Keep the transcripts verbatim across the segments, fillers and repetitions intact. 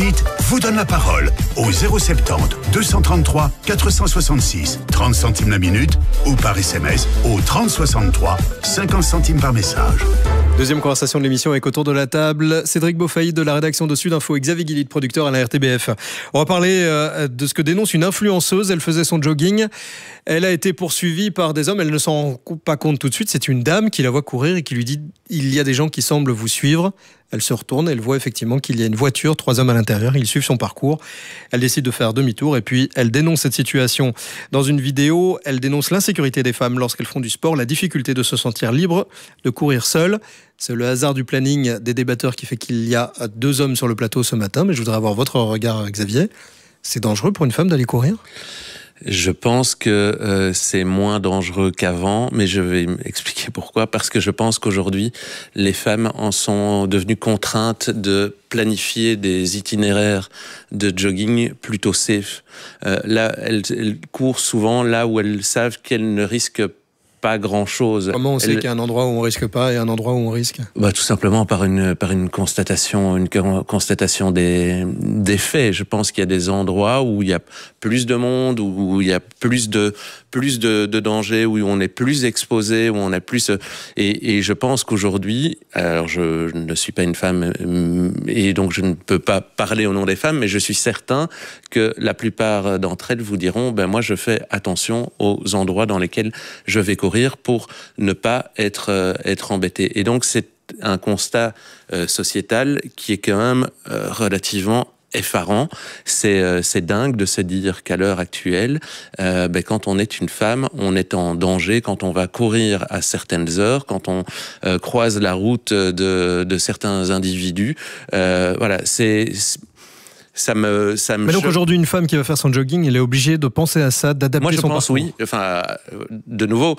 dites vous donne la parole au zéro soixante-dix deux cent trente-trois quatre cent soixante-six, trente centimes la minute ou par S M S au trente soixante-trois, cinquante centimes par message. Deuxième conversation de l'émission avec autour de la table Cédric Beaufailly de la rédaction de Sud Info et Xavier Guilly, producteur à la R T B F. On va parler euh, de ce que dénonce une influenceuse. Elle faisait son jogging. Elle a été poursuivie par des hommes. Elle ne s'en rend pas compte tout de suite. C'est une dame qui la voit courir et qui lui dit « Il y a des gens qui semblent vous suivre ». Elle se retourne, elle voit effectivement qu'il y a une voiture, trois hommes à l'intérieur, ils suivent son parcours. Elle décide de faire demi-tour et puis elle dénonce cette situation dans une vidéo. Elle dénonce l'insécurité des femmes lorsqu'elles font du sport, la difficulté de se sentir libre, de courir seule. C'est le hasard du planning des débatteurs qui fait qu'il y a deux hommes sur le plateau ce matin. Mais je voudrais avoir votre regard, Xavier. C'est dangereux pour une femme d'aller courir ? Je pense que euh, c'est moins dangereux qu'avant, mais je vais expliquer pourquoi. Parce que je pense qu'aujourd'hui, les femmes en sont devenues contraintes de planifier des itinéraires de jogging plutôt safe. Euh, là, elles, elles courent souvent là où elles savent qu'elles ne risquent pas grand-chose. Comment on sait Elle... qu'il y a un endroit où on risque pas et un endroit où on risque ? Bah, tout simplement par une, par une constatation, une constatation des, des faits. Je pense qu'il y a des endroits où il y a plus de monde, où il y a plus de, plus de, de danger, où on est plus exposé, où on a plus, et, et je pense qu'aujourd'hui, alors je, je ne suis pas une femme, et donc je ne peux pas parler au nom des femmes, mais je suis certain que la plupart d'entre elles vous diront, ben moi je fais attention aux endroits dans lesquels je vais courir pour ne pas être, euh, être embêté. Et donc, c'est un constat euh, sociétal qui est quand même euh, relativement effarant. C'est, euh, c'est dingue de se dire qu'à l'heure actuelle, euh, ben, quand on est une femme, on est en danger quand on va courir à certaines heures, quand on euh, croise la route de, de certains individus. Euh, voilà, c'est... c'est Ça me, ça me Mais donc choque. aujourd'hui, une femme qui va faire son jogging, elle est obligée de penser à ça, d'adapter Moi, je son pense parcours. oui. Enfin, de nouveau,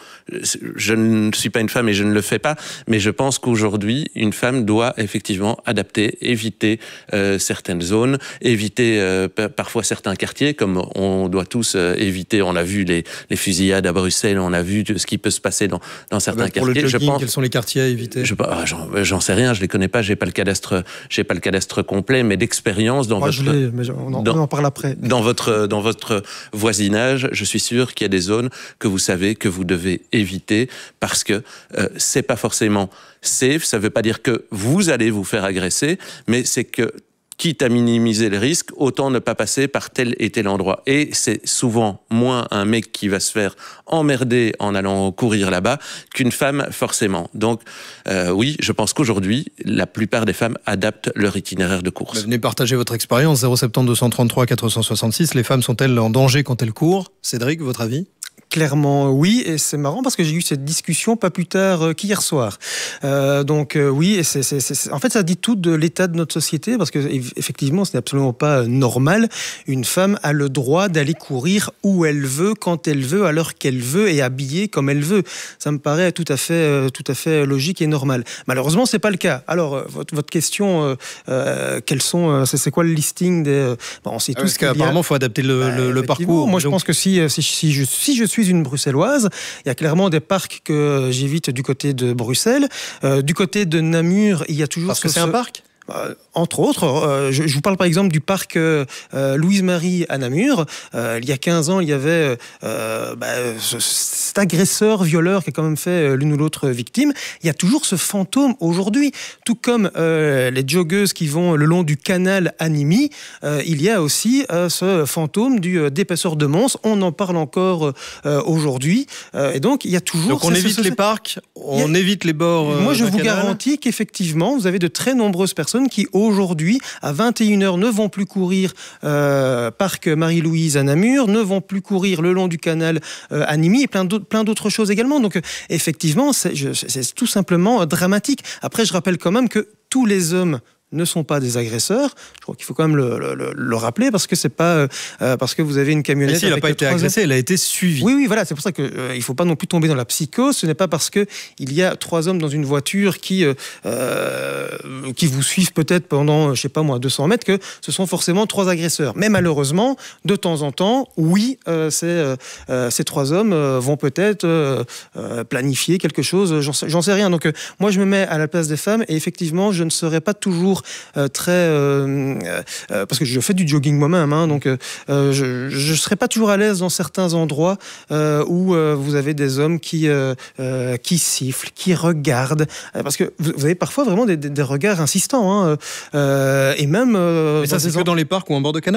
je ne suis pas une femme et je ne le fais pas, mais je pense qu'aujourd'hui, une femme doit effectivement adapter, éviter euh, certaines zones, éviter euh, parfois certains quartiers, comme on doit tous euh, éviter. On a vu les, les fusillades à Bruxelles, on a vu ce qui peut se passer dans, dans certains Ah ben pour quartiers. le jogging, je pense, quels sont les quartiers à éviter ? je, ah, j'en, j'en sais rien, je les connais pas, j'ai pas le cadastre, j'ai pas le cadastre complet, mais d'expérience dans Moi, votre. je l'ai, mais on en, Dans, on en parle après. Dans votre, dans votre voisinage, je suis sûr qu'il y a des zones que vous savez que vous devez éviter parce que euh, c'est pas forcément safe. Ça veut pas dire que vous allez vous faire agresser, mais c'est que quitte à minimiser le risque, autant ne pas passer par tel et tel endroit. Et c'est souvent moins un mec qui va se faire emmerder en allant courir là-bas qu'une femme, forcément. Donc, euh, oui, je pense qu'aujourd'hui, la plupart des femmes adaptent leur itinéraire de course. Bah, venez partager votre expérience. zéro soixante-dix deux cent trente-trois quatre cent soixante-six. Les femmes sont-elles en danger quand elles courent ? Cédric, votre avis ? Clairement oui, et c'est marrant parce que j'ai eu cette discussion pas plus tard euh, qu'hier soir. Euh, donc euh, oui, et c'est, c'est, c'est, en fait ça dit tout de l'état de notre société parce que effectivement ce n'est absolument pas normal. Une femme a le droit d'aller courir où elle veut, quand elle veut, à l'heure qu'elle veut et habillée comme elle veut. Ça me paraît tout à fait, euh, tout à fait logique et normal. Malheureusement c'est pas le cas. Alors euh, votre, votre question, euh, euh, quels sont, euh, c'est, c'est quoi le listing des euh, bon, on sait tous Parce qu'apparemment il faut adapter le, bah, le, le parcours. Moi je donc... pense que si, si, si je si je suis une bruxelloise, il y a clairement des parcs que j'évite du côté de Bruxelles. Euh, du côté de Namur, il y a toujours... Parce que ce, c'est un parc ? Euh, entre autres, euh, je, je vous parle par exemple du parc euh, Louise-Marie à Namur. Euh, il y a quinze ans, il y avait euh, bah, ce, cet agresseur, violeur qui a quand même fait l'une ou l'autre victime. Il y a toujours ce fantôme aujourd'hui. Tout comme euh, les joggeuses qui vont le long du canal à Nîmes, euh, il y a aussi euh, ce fantôme du euh, d'épaisseur de Mons. On en parle encore euh, aujourd'hui. Euh, et donc, il y a toujours... Donc on ces, évite ce, ce, les parcs, on a... évite les bords euh, Moi, je vous canal. garantis qu'effectivement, vous avez de très nombreuses personnes qui aujourd'hui, à vingt et une heures, ne vont plus courir euh, parc Marie-Louise à Namur, ne vont plus courir le long du canal euh, à Nîmes et plein d'autres, plein d'autres choses également. Donc, euh, effectivement, c'est, je, c'est tout simplement euh, dramatique. Après, je rappelle quand même que tous les hommes ne sont pas des agresseurs. Je crois qu'il faut quand même le, le, le rappeler parce que c'est pas euh, parce que vous avez une camionnette. Mais si, elle n'a pas été agressée, hommes. Elle a été suivie. Oui, oui, voilà. C'est pour ça que euh, il faut pas non plus tomber dans la psychose. Ce n'est pas parce que il y a trois hommes dans une voiture qui euh, euh, qui vous suivent peut-être pendant, je sais pas moi, deux cents mètres que ce sont forcément trois agresseurs. Mais malheureusement, de temps en temps, oui, euh, ces, euh, ces trois hommes euh, vont peut-être euh, euh, planifier quelque chose. J'en sais, j'en sais rien. Donc euh, moi, je me mets à la place des femmes et effectivement, je ne serai pas toujours toujours euh, très... Euh, euh, parce que je fais du jogging moi-même, hein, donc euh, je ne serais pas toujours à l'aise dans certains endroits euh, où euh, vous avez des hommes qui, euh, euh, qui sifflent, qui regardent. Euh, parce que vous, vous avez parfois vraiment des, des, des regards insistants. Hein, euh, et même... Euh, Mais ça, c'est que dans les parcs ou en bord de canal ?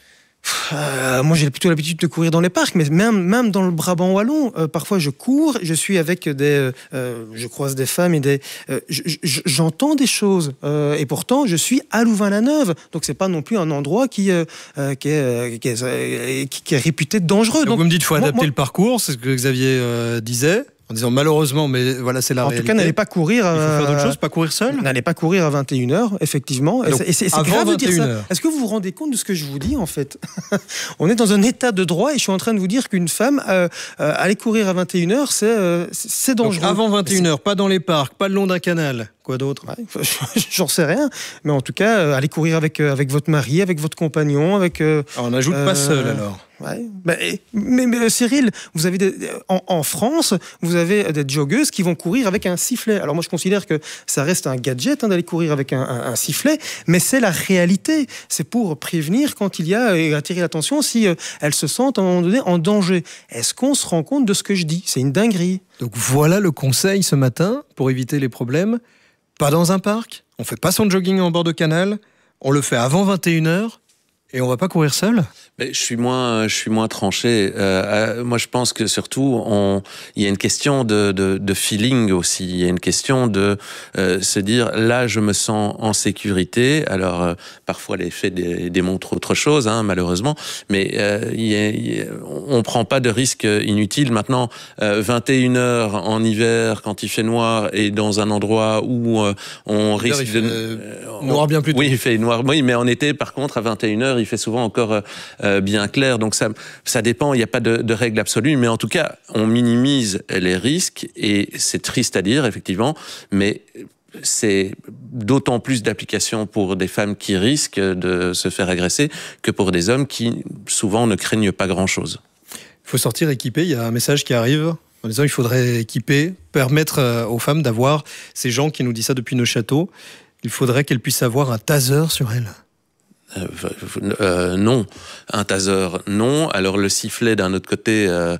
Euh, moi, j'ai plutôt l'habitude de courir dans les parcs, mais même, même dans le Brabant wallon, euh, parfois je cours, je suis avec des, euh, je croise des femmes et des, euh, j'entends des choses, euh, et pourtant je suis à Louvain-la-Neuve, donc c'est pas non plus un endroit qui, euh, qui, est, qui, est, qui, qui est réputé dangereux. Donc, donc vous me dites, faut moi, adapter moi, le parcours, c'est ce que Xavier euh, disait. En disant malheureusement, mais voilà, c'est la en réalité. En tout cas, n'allez pas courir. Il faut faire d'autres choses, pas courir seul. N'allez pas courir à vingt et une heures, effectivement. Et, donc, et c'est, c'est grave de dire ça. Est-ce que vous vous rendez compte de ce que je vous dis, en fait ? On est dans un état de droit et je suis en train de vous dire qu'une femme, euh, euh, aller courir à vingt et une heures, c'est, euh, c'est dangereux. Donc, avant vingt et une heures, pas dans les parcs, pas le long d'un canal. Quoi d'autre ? Ouais, j'en sais rien. Mais en tout cas, euh, aller courir avec, euh, avec votre mari, avec votre compagnon, avec... Euh, alors, on n'ajoute euh, pas seul, alors. Ouais. Mais, mais, mais Cyril, vous avez des, en, en France, vous avez des joggeuses qui vont courir avec un sifflet. Alors moi, je considère que ça reste un gadget hein, d'aller courir avec un, un, un sifflet, mais c'est la réalité. C'est pour prévenir quand il y a et attirer l'attention si euh, elles se sentent à un moment donné en danger. Est-ce qu'on se rend compte de ce que je dis ? C'est une dinguerie. Donc voilà le conseil ce matin pour éviter les problèmes. Pas dans un parc. On fait pas son jogging en bord de canal. On le fait avant vingt et une heures. Et on va pas courir seul ? Mais je suis moins, je suis moins tranché. Euh, moi, je pense que surtout, on, il y a une question de, de, de feeling aussi. Il y a une question de euh, se dire là, je me sens en sécurité. Alors, euh, parfois, les faits dé, démontrent autre chose, hein, malheureusement. Mais euh, il y a, il y a, on prend pas de risques inutiles. Maintenant, euh, vingt et une heures en hiver, quand il fait noir, et dans un endroit où euh, on risque il fait, de euh, noir bien plus tôt. Oui, il fait noir. Oui, mais en été, par contre, à vingt et une heures, il fait souvent encore euh, bien clair. Donc ça, ça dépend. Il n'y a pas de, de règle absolue, mais en tout cas, on minimise les risques et c'est triste à dire, effectivement, mais c'est d'autant plus d'applications pour des femmes qui risquent de se faire agresser que pour des hommes qui souvent ne craignent pas grand-chose. Il faut sortir équipé. Il y a un message qui arrive en disant il faudrait équiper, permettre aux femmes d'avoir ces gens qui nous disent ça depuis nos châteaux. Il faudrait qu'elles puissent avoir un taser sur elles. Euh, euh, non, un taser, non. Alors le sifflet d'un autre côté, euh,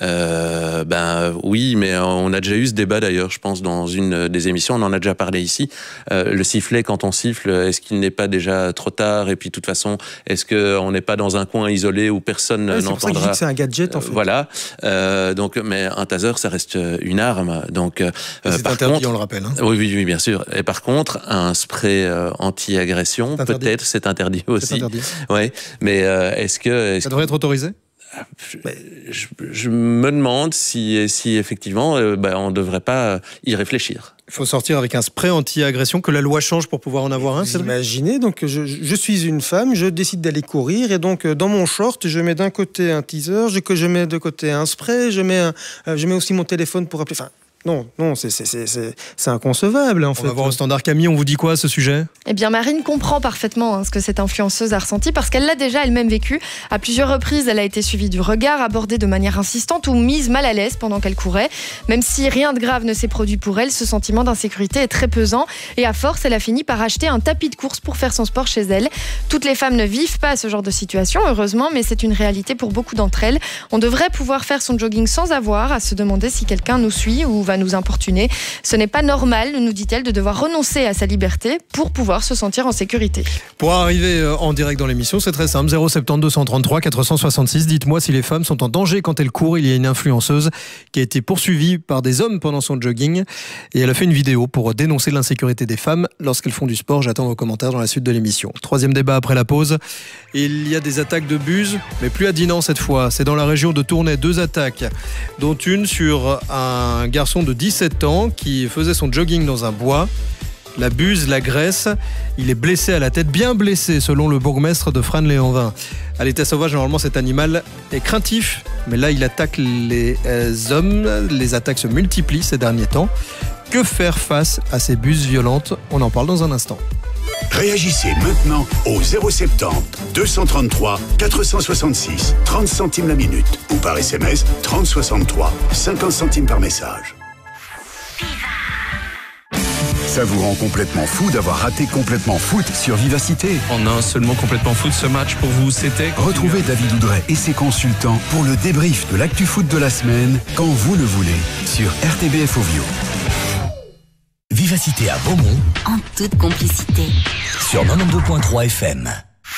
euh, ben oui, mais on a déjà eu ce débat d'ailleurs, je pense, dans une des émissions, on en a déjà parlé ici. Euh, le sifflet, quand on siffle, est-ce qu'il n'est pas déjà trop tard ? Et puis de toute façon, est-ce qu'on n'est pas dans un coin isolé où personne ouais, n'entendra ? C'est pour ça que je dis que c'est un gadget en fait. Euh, voilà. Euh, donc, mais un taser, ça reste une arme. Donc, euh, c'est par interdit, contre, on le rappelle. Hein. Oui, oui, oui, bien sûr. Et par contre, un spray euh, anti-agression, c'est peut-être, c'est interdit aussi. C'est interdit. Ouais, mais euh, est-ce que est-ce ça devrait être autorisé ? je, je, je me demande si, si effectivement, euh, bah, on ne devrait pas y réfléchir. Il faut sortir avec un spray anti-agression que la loi change pour pouvoir en avoir un. Vous imaginez, donc je, je suis une femme, je décide d'aller courir et donc dans mon short, je mets d'un côté un teaser, je, je mets de côté un spray, je mets, un, je mets aussi mon téléphone pour appeler. Enfin, Non, non, c'est, c'est, c'est, c'est, c'est inconcevable en on fait. On va voir au standard. Camille, on vous dit quoi à ce sujet ? Eh bien, Marine comprend parfaitement hein, ce que cette influenceuse a ressenti parce qu'elle l'a déjà elle-même vécu. À plusieurs reprises, elle a été suivie du regard, abordée de manière insistante ou mise mal à l'aise pendant qu'elle courait. Même si rien de grave ne s'est produit pour elle, ce sentiment d'insécurité est très pesant. Et à force, elle a fini par acheter un tapis de course pour faire son sport chez elle. Toutes les femmes ne vivent pas ce genre de situation, heureusement, mais c'est une réalité pour beaucoup d'entre elles. On devrait pouvoir faire son jogging sans avoir à se demander si quelqu'un nous suit ou va nous importuner. Ce n'est pas normal, nous dit-elle, de devoir renoncer à sa liberté pour pouvoir se sentir en sécurité. Pour arriver en direct dans l'émission, c'est très simple. zéro sept deux deux trois trois quatre cent soixante-six. Dites-moi si les femmes sont en danger quand elles courent. Il y a une influenceuse qui a été poursuivie par des hommes pendant son jogging et elle a fait une vidéo pour dénoncer l'insécurité des femmes lorsqu'elles font du sport. J'attends vos commentaires dans la suite de l'émission. Troisième débat après la pause. Il y a des attaques de buse, mais plus à Dinan cette fois. C'est dans la région de Tournai. Deux attaques, dont une sur un garçon de dix-sept ans qui faisait son jogging dans un bois. La buse l'agresse. Il est blessé à la tête, bien blessé selon le bourgmestre de Frasnes-les-Anvins. À l'état sauvage, normalement, cet animal est craintif, mais là, il attaque les hommes. Les attaques se multiplient ces derniers temps. Que faire face à ces buses violentes ? On en parle dans un instant. Réagissez maintenant au zéro sept zéro deux cent trente-trois quatre cent soixante-six, trente centimes la minute ou par S M S trente soixante-trois, cinquante centimes par message. Ça vous rend complètement fou d'avoir raté Complètement Foot sur Vivacité. En un seulement Complètement Foot, ce match pour vous, c'était... Retrouvez David Oudret et ses consultants pour le débrief de l'actu foot de la semaine, quand vous le voulez, sur R T B F Ovio. Vivacité à Beaumont, en toute complicité, sur quatre-vingt-douze virgule trois F M.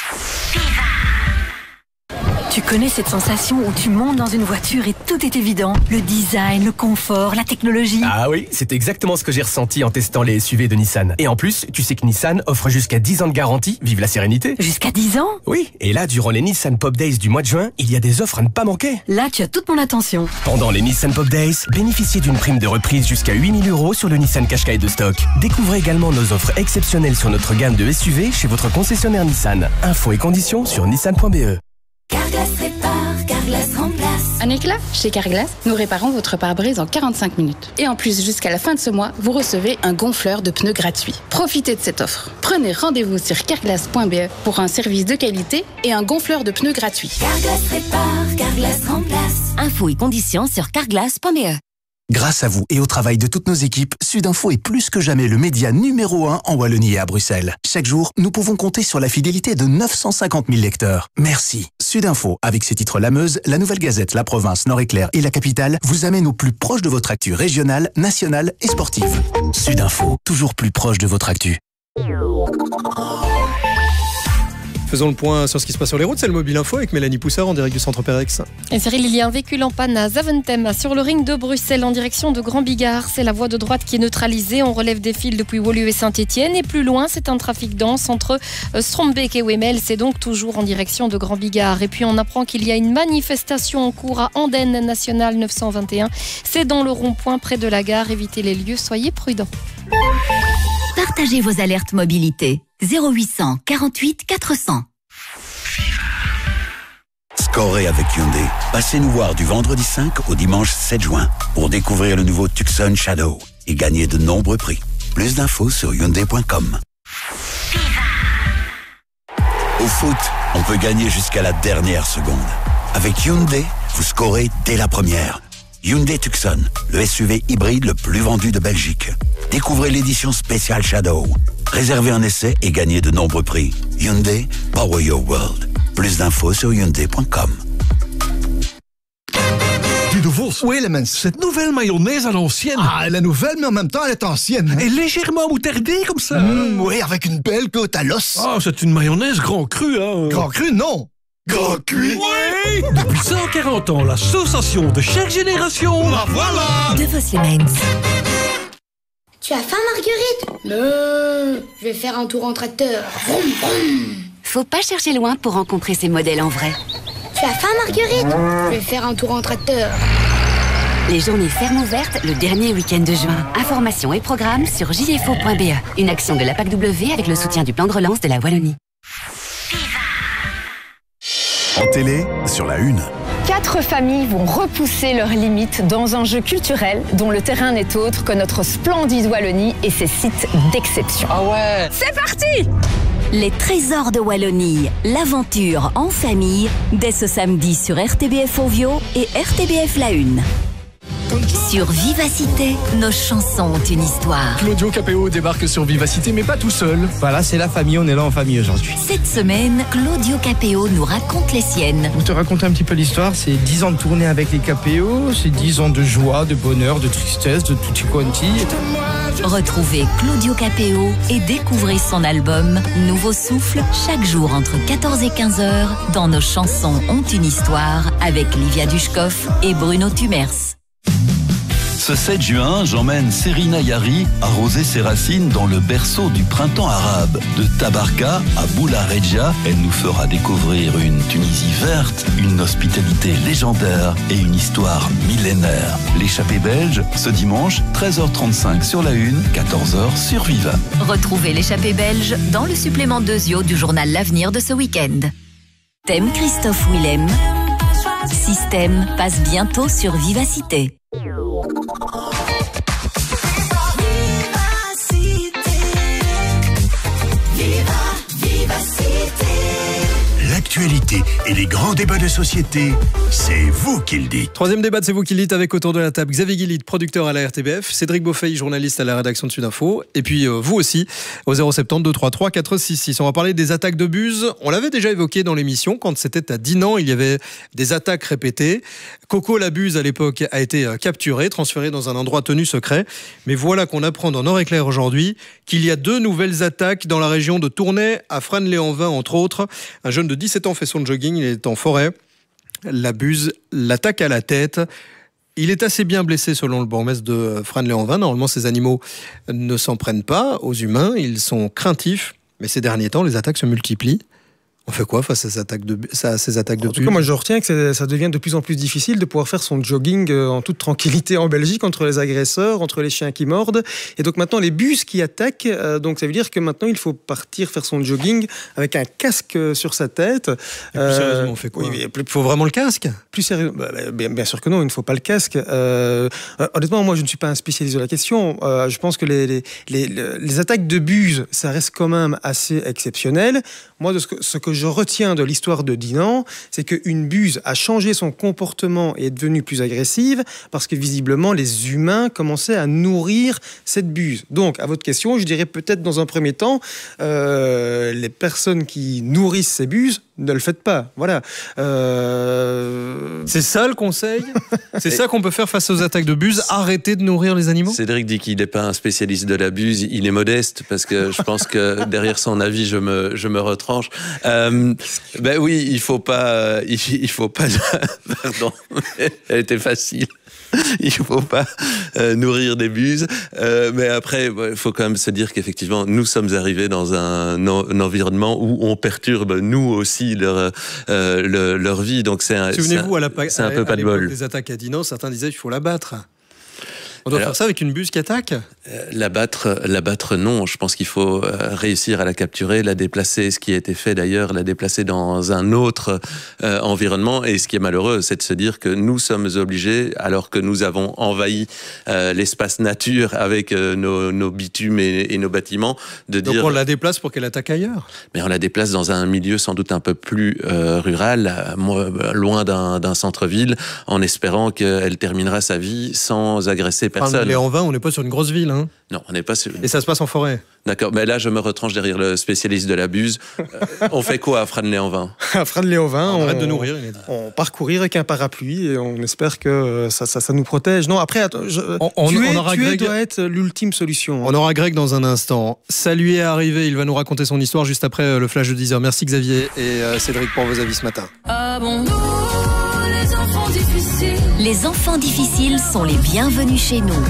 Tu connais cette sensation où tu montes dans une voiture et tout est évident? Le design, le confort, la technologie. Ah oui, c'est exactement ce que j'ai ressenti en testant les S U V de Nissan. Et en plus, tu sais que Nissan offre jusqu'à dix ans de garantie, vive la sérénité. Jusqu'à dix ans? Oui, et là, durant les Nissan Pop Days du mois de juin, il y a des offres à ne pas manquer. Là, tu as toute mon attention. Pendant les Nissan Pop Days, bénéficiez d'une prime de reprise jusqu'à huit mille euros sur le Nissan Qashqai de stock. Découvrez également nos offres exceptionnelles sur notre gamme de S U V chez votre concessionnaire Nissan. Infos et conditions sur nissan point b e. Carglass répare, Carglass remplace. Un éclat? Chez Carglass, nous réparons votre pare-brise en quarante-cinq minutes. Et en plus, jusqu'à la fin de ce mois, vous recevez un gonfleur de pneus gratuit. Profitez de cette offre. Prenez rendez-vous sur carglass point b e pour un service de qualité et un gonfleur de pneus gratuit. Carglass répare, Carglass remplace. Infos et conditions sur carglass point b e. Grâce à vous et au travail de toutes nos équipes, Sudinfo est plus que jamais le média numéro un en Wallonie et à Bruxelles. Chaque jour, nous pouvons compter sur la fidélité de neuf cent cinquante mille lecteurs. Merci. Sudinfo, avec ses titres La Meuse, La Nouvelle Gazette, La Province, Nord-Éclair et La Capitale, vous amène au plus proche de votre actu régionale, nationale et sportive. Sudinfo, toujours plus proche de votre actu. Faisons le point sur ce qui se passe sur les routes. C'est le Mobile Info avec Mélanie Poussard en direct du centre Pérex. Et Cyril, il y a un véhicule en panne à Zaventem sur le ring de Bruxelles en direction de Grand Bigard. C'est la voie de droite qui est neutralisée. On relève des fils depuis Woluwe et Saint-Étienne. Et plus loin, c'est un trafic dense entre Strombeek et Wemel. C'est donc toujours en direction de Grand Bigard. Et puis on apprend qu'il y a une manifestation en cours à Andenne Nationale neuf cent vingt et un. C'est dans le rond-point près de la gare. Évitez les lieux, soyez prudents. Partagez vos alertes mobilité. zéro huit cent quarante-huit quatre cents. Scorez avec Hyundai. Passez nous voir du vendredi cinq au dimanche sept juin pour découvrir le nouveau Tucson Shadow et gagner de nombreux prix. Plus d'infos sur hyundai point com. Au foot, on peut gagner jusqu'à la dernière seconde. Avec Hyundai, vous scorez dès la première. Hyundai Tucson, le S U V hybride le plus vendu de Belgique. Découvrez l'édition spéciale Shadow. Réservez un essai et gagnez de nombreux prix. Hyundai, power your world. Plus d'infos sur hyundai point com. Guy de Vos. Oui, Elements. Cette nouvelle mayonnaise à l'ancienne. Ah, elle est nouvelle, mais en même temps, elle est ancienne. Et légèrement moutardée comme ça. Mmh, oui, avec une belle côte à l'os. Ah, c'est une mayonnaise grand cru, hein. Grand cru, non. Grand cuit. Oui. Depuis cent quarante ans, la sensation de chaque génération. La voilà. De Vos Elements. Tu as faim, Marguerite? Non, je vais faire un tour en tracteur. Vroom, vroom. Faut pas chercher loin pour rencontrer ces modèles en vrai. Tu as faim, Marguerite? Je vais faire un tour en tracteur. Les journées fermes ouvertes le dernier week-end de juin. Informations et programmes sur j f o point b e. Une action de l'A P A C W avec le soutien du plan de relance de la Wallonie. En télé, sur la une. Quatre familles vont repousser leurs limites dans un jeu culturel dont le terrain n'est autre que notre splendide Wallonie et ses sites d'exception. Ah ouais! C'est parti! Les trésors de Wallonie, l'aventure en famille, dès ce samedi sur R T B F Ovio et R T B F La Une. Sur Vivacité, nos chansons ont une histoire. Claudio Capéo débarque sur Vivacité, mais pas tout seul. Voilà, c'est la famille, on est là en famille aujourd'hui. Cette semaine, Claudio Capéo nous raconte les siennes. Vous te racontez un petit peu l'histoire, c'est dix ans de tournée avec les Capéo, c'est dix ans de joie, de bonheur, de tristesse, de tutti quanti. Retrouvez Claudio Capéo et découvrez son album Nouveau Souffle chaque jour entre quatorze et quinze heures dans Nos chansons ont une histoire avec Livia Dushkov et Bruno Tumers. Ce sept juin, j'emmène Serina Yari arroser ses racines dans le berceau du printemps arabe. De Tabarka à Boula Regia, elle nous fera découvrir une Tunisie verte, une hospitalité légendaire et une histoire millénaire. L'échappée belge, ce dimanche, treize heures trente-cinq sur la Une, quatorze heures sur Viva. Retrouvez l'échappée belge dans le supplément Dezio du journal L'Avenir de ce week-end. Thème Christophe Willem. Système passe bientôt sur Vivacité. l'actualité et les grands débats de société, c'est vous qui le dites. Troisième débat de C'est vous qui le dites avec autour de la table Xavier Guillit, producteur à la R T B F, Cédric Beaufeuille, journaliste à la rédaction de Sudinfo, et puis euh, vous aussi au zéro sept zéro deux trois trois quatre six six. On va parler des attaques de buse. On l'avait déjà évoqué dans l'émission quand c'était à Dinan, il y avait des attaques répétées. Coco la buse à l'époque a été capturé, transféré dans un endroit tenu secret. Mais voilà qu'on apprend dans Nord-Éclair aujourd'hui qu'il y a deux nouvelles attaques dans la région de Tournai, à Frasnes-lès-en-Vin entre autres. Un jeune de dix-sept ans fait son jogging, il est en forêt. La buse l'attaque à la tête. Il est assez bien blessé selon le bourgmestre de Frasnes-lès-en-Vin. Normalement, ces animaux ne s'en prennent pas aux humains, ils sont craintifs. Mais ces derniers temps, les attaques se multiplient. On fait quoi face à ces attaques de, à ces attaques de En tout cas, moi, je retiens que ça devient de plus en plus difficile de pouvoir faire son jogging en toute tranquillité en Belgique entre les agresseurs, entre les chiens qui mordent. Et donc maintenant, les bus qui attaquent, euh, donc ça veut dire que maintenant, il faut partir faire son jogging avec un casque sur sa tête. Et plus euh, sérieusement, on fait quoi? Il oui, faut vraiment le casque? Plus sérieusement, bah, bien, bien sûr que non, il ne faut pas le casque. Euh, honnêtement, moi, je ne suis pas un spécialiste de la question. Euh, je pense que les, les, les, les attaques de bus, ça reste quand même assez exceptionnel. Moi, de ce que, ce que je retiens de l'histoire de Dinan, c'est qu'une buse a changé son comportement et est devenue plus agressive parce que visiblement les humains commençaient à nourrir cette buse. Donc, à votre question, je dirais peut-être dans un premier temps, euh, les personnes qui nourrissent ces buses, ne le faites pas. Voilà. Euh... C'est ça le conseil? C'est ça qu'on peut faire face aux attaques de buse? Arrêter de nourrir les animaux? Cédric dit qu'il n'est pas un spécialiste de la buse, il est modeste parce que je pense que derrière son avis, je me, je me retranche. Euh, ben oui, il faut pas, il, il faut pas, pardon, elle était facile. Il faut pas euh, nourrir des buses, euh, mais après, il ouais, faut quand même se dire qu'effectivement, nous sommes arrivés dans un, un environnement où on perturbe nous aussi leur euh, le, leur vie. Donc c'est un, Souvenez-vous, à la, c'est un peu pas de bol. Des attaques à Dinan, certains disaient qu'il faut la battre. On doit Alors, faire ça avec une buse qui attaque? euh, La battre, la battre, non. Je pense qu'il faut euh, réussir à la capturer, la déplacer, ce qui a été fait d'ailleurs, la déplacer dans un autre euh, environnement. Et ce qui est malheureux, c'est de se dire que nous sommes obligés, alors que nous avons envahi euh, l'espace nature avec euh, nos, nos bitumes et, et nos bâtiments, de Donc dire... on la déplace pour qu'elle attaque ailleurs? Mais on la déplace dans un milieu sans doute un peu plus euh, rural, euh, loin d'un, d'un centre-ville, en espérant qu'elle terminera sa vie sans agresser personne. Frasnes-lès-en-Vin, on n'est pas sur une grosse ville. Hein. Non, on n'est pas sur... Et ça se passe en forêt. D'accord, mais là je me retranche derrière le spécialiste de la buse. Euh, on fait quoi à Frasnes-lès-en-Vin? À Frasnes-lès-en-Vin, on, on arrête de nourrir. On part courir avec un parapluie et on espère que ça, ça, ça nous protège. Non, après, je, on, on, tuer, on aura tuer Greg... doit être l'ultime solution. On aura Greg dans un instant. Ça lui est arrivé, il va nous raconter son histoire juste après le flash de dix heures. Merci Xavier et euh, Cédric pour vos avis ce matin. Ah bon, les enfants difficiles. Les enfants difficiles sont les bienvenus chez nous.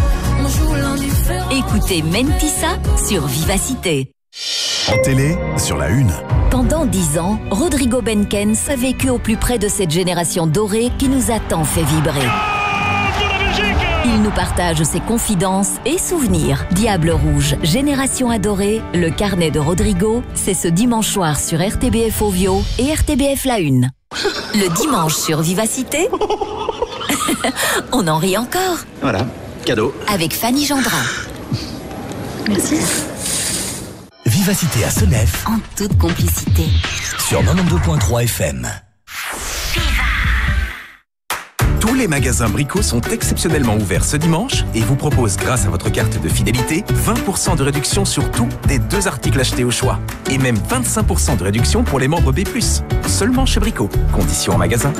Écoutez Mentissa sur Vivacité. En télé, sur la une. Pendant dix ans, Rodrigo Benkens a vécu au plus près de cette génération dorée qui nous a tant fait vibrer. Il nous partage ses confidences et souvenirs. Diable Rouge, Génération Adorée, le carnet de Rodrigo, c'est ce dimanche soir sur R T B F Ovio et R T B F La Une. Le dimanche sur Vivacité, on en rit encore. Voilà, cadeau. Avec Fanny Gendrin. Merci. Vivacité à Senef. En toute complicité. Sur quatre-vingt-douze virgule trois F M. Tous les magasins Brico sont exceptionnellement ouverts ce dimanche et vous proposent, grâce à votre carte de fidélité, vingt pour cent de réduction sur tous des deux articles achetés au choix. Et même vingt-cinq pour cent de réduction pour les membres B plus. Seulement chez Brico. Conditions en magasin.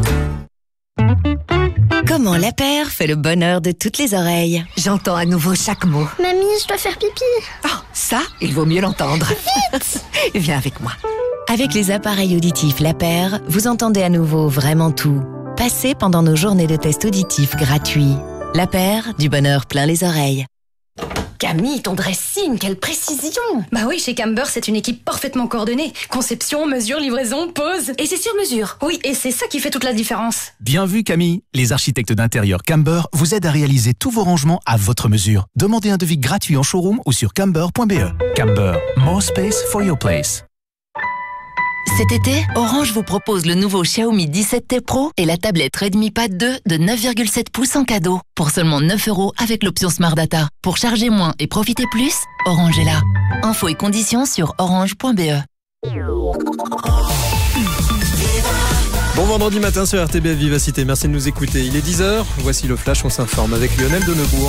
Comment la paire fait le bonheur de toutes les oreilles. J'entends à nouveau chaque mot. Mamie, je dois faire pipi. Oh, ça, il vaut mieux l'entendre. Vite. Viens avec moi. Avec les appareils auditifs La Paire, vous entendez à nouveau vraiment tout. Passez pendant nos journées de tests auditifs gratuits. La Paire, du bonheur plein les oreilles. Camille, ton dressing, quelle précision! Bah oui, chez Camber, c'est une équipe parfaitement coordonnée. Conception, mesure, livraison, pose. Et c'est sur mesure. Oui, et c'est ça qui fait toute la différence. Bien vu Camille, les architectes d'intérieur Camber vous aident à réaliser tous vos rangements à votre mesure. Demandez un devis gratuit en showroom ou sur camber point b e. Camber, more space for your place. Cet été, Orange vous propose le nouveau Xiaomi dix-sept T Pro et la tablette Redmi Pad deux de neuf virgule sept pouces en cadeau. Pour seulement neuf euros avec l'option Smart Data. Pour charger moins et profiter plus, Orange est là. Infos et conditions sur orange point b e. vendredi matin sur R T B F Vivacité. Merci de nous écouter. Il est dix heures. Voici le flash. On s'informe avec Lionel de Neubourg.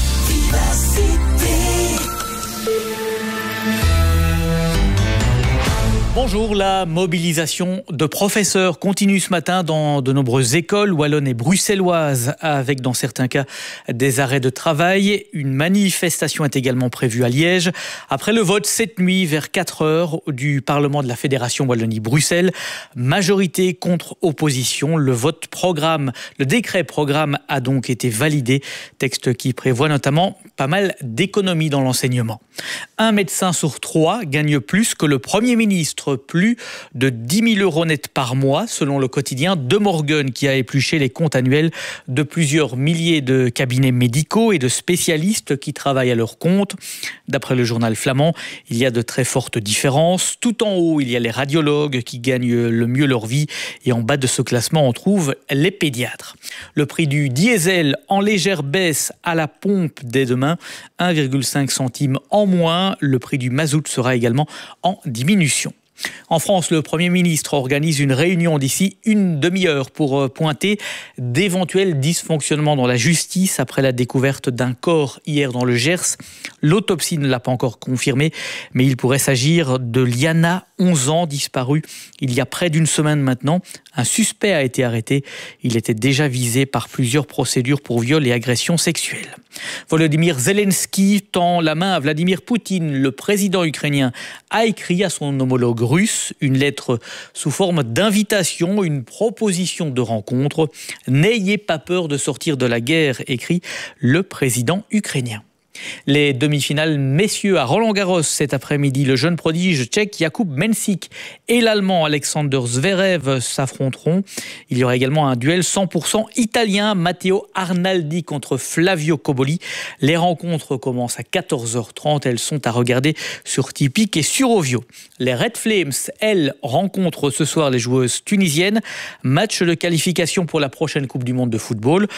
Bonjour, la mobilisation de professeurs continue ce matin dans de nombreuses écoles wallonnes et bruxelloises, avec dans certains cas des arrêts de travail. Une manifestation est également prévue à Liège. Après le vote cette nuit vers quatre heures du Parlement de la Fédération Wallonie-Bruxelles, majorité contre opposition. Le vote programme, le décret programme a donc été validé, texte qui prévoit notamment pas mal d'économies dans l'enseignement. Un médecin sur trois gagne plus que le Premier ministre, plus de dix mille euros net par mois, selon le quotidien De Morgan, qui a épluché les comptes annuels de plusieurs milliers de cabinets médicaux et de spécialistes qui travaillent à leur compte. D'après le journal flamand, il y a de très fortes différences. Tout en haut, il y a les radiologues qui gagnent le mieux leur vie, et en bas de ce classement, on trouve les pédiatres. Le prix du diesel en légère baisse à la pompe dès demain, un virgule cinq centimes en moins. Le prix du mazout sera également en diminution. En France, le Premier ministre organise une réunion d'ici une demi-heure pour pointer d'éventuels dysfonctionnements dans la justice après la découverte d'un corps hier dans le Gers. L'autopsie ne l'a pas encore confirmé, mais il pourrait s'agir de Liana, onze ans, disparue il y a près d'une semaine maintenant. Un suspect a été arrêté. Il était déjà visé par plusieurs procédures pour viol et agression sexuelle. Volodymyr Zelensky tend la main à Vladimir Poutine. Le président ukrainien a écrit à son homologue russe une lettre sous forme d'invitation, une proposition de rencontre. « N'ayez pas peur de sortir de la guerre », écrit le président ukrainien. Les demi-finales messieurs à Roland-Garros cet après-midi. Le jeune prodige tchèque Jakub Mensik et l'allemand Alexander Zverev s'affronteront. Il y aura également un duel cent pour cent italien, Matteo Arnaldi contre Flavio Cobolli. Les rencontres commencent à quatorze heures trente. Elles sont à regarder sur Tipeee et sur Ovio. Les Red Flames, elles, rencontrent ce soir les joueuses tunisiennes. Match de qualification pour la prochaine Coupe du Monde de football.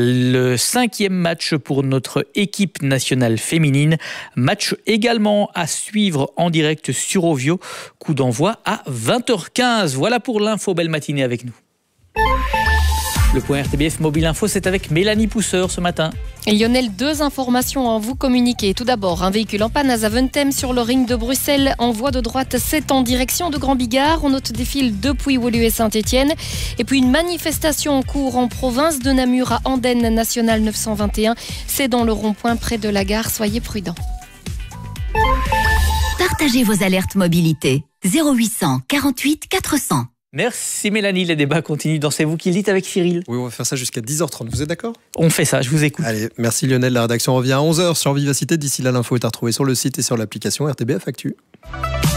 Le cinquième match pour notre équipe nationale féminine. Match également à suivre en direct sur Ovio. Coup d'envoi à vingt heures quinze. Voilà pour l'info. Belle matinée avec nous. Le point R T B F Mobile Info, c'est avec Mélanie Pousseur ce matin. Et Lionel, deux informations à vous communiquer. Tout d'abord, un véhicule en panne à Zaventem sur le ring de Bruxelles en voie de droite sept en direction de Grand Bigard. On note des files depuis Woluwe et Saint-Étienne. Et puis une manifestation en cours en province de Namur à Andenne nationale neuf cent vingt et un. C'est dans le rond-point près de la gare. Soyez prudents. Partagez vos alertes mobilité. zéro huit cent quarante-huit quatre cents. Merci Mélanie, les débats continuent dans C'est vous qui le dites avec Cyril. Oui, on va faire ça jusqu'à dix heures trente, vous êtes d'accord ? On fait ça, je vous écoute. Allez, merci Lionel, la rédaction revient à onze heures sur Vivacité. D'ici là, l'info est à retrouver sur le site et sur l'application R T B F Actu.